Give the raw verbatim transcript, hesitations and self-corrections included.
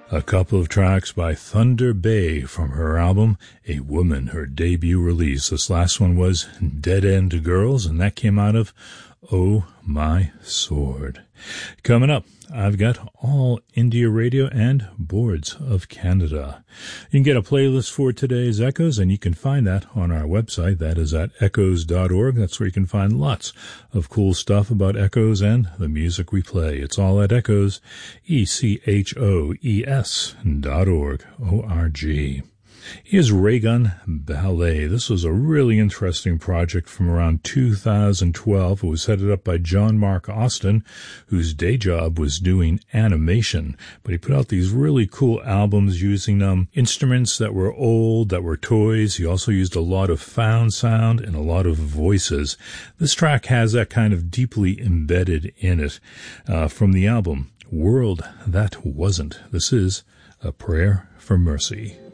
A couple of tracks by Thunder Bay from her album A Woman, her debut release. This last one was Dead End Girls, and that came out of Oh My Sword. Coming up, I've got All India Radio and Boards of Canada. You can get a playlist for today's Echoes, and you can find that on our website. That is at echoes dot org. That's where you can find lots of cool stuff about Echoes and the music we play. It's all at Echoes, E C H O E S dot org, O R G. Here's Raygun Ballet. This was a really interesting project from around two thousand twelve. It was headed up by John Mark Austin, whose day job was doing animation. But he put out these really cool albums using um, instruments that were old, that were toys. He also used a lot of found sound and a lot of voices. This track has that kind of deeply embedded in it. Uh, from the album World That Wasn't. This is A Prayer for Mercy.